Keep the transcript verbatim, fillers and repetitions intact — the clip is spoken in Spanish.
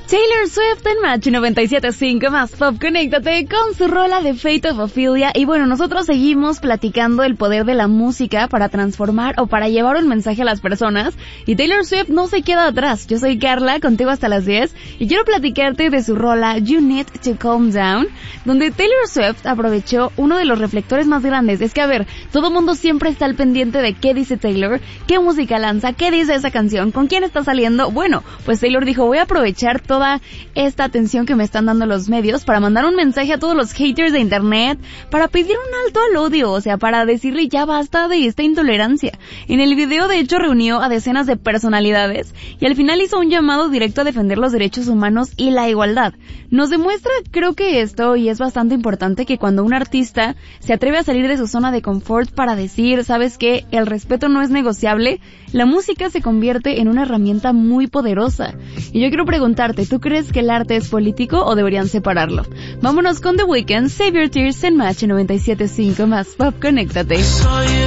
Taylor Swift en Match noventa y siete punto cinco más Pop, conéctate con su rola de Fate of Ophelia. Y bueno, nosotros seguimos platicando el poder de la música para transformar o para llevar un mensaje a las personas. Y Taylor Swift no se queda atrás. Yo soy Carla, contigo hasta las diez. Y quiero platicarte de su rola You Need to Calm Down, donde Taylor Swift aprovechó uno de los reflectores más grandes. Es que, a ver, todo mundo siempre está al pendiente de qué dice Taylor, qué música lanza, qué dice esa canción, con quién está saliendo. Bueno, pues Taylor dijo, voy a aprovechar toda esta atención que me están dando los medios para mandar un mensaje a todos los haters de internet, para pedir un alto al odio, o sea, para decirle ya basta de esta intolerancia. En el video, de hecho, reunió a decenas de personalidades y al final hizo un llamado directo a defender los derechos humanos y la igualdad. Nos demuestra, creo que esto, y es bastante importante, que cuando un artista se atreve a salir de su zona de confort para decir, ¿sabes qué? El respeto no es negociable, la música se convierte en una herramienta muy poderosa. Y yo quiero preguntarte, ¿tú crees que el arte es político o deberían separarlo? Vámonos con The Weeknd, Save Your Tears en Match noventa y siete punto cinco más Pop, conéctate.